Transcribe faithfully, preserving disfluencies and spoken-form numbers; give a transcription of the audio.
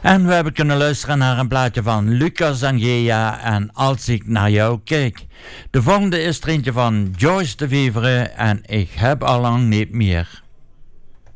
En we hebben kunnen luisteren naar een plaatje van Lucas Angea en Als ik naar jou kijk. De volgende is er eentje van Joyce de Vivre en Ik heb allang niet meer.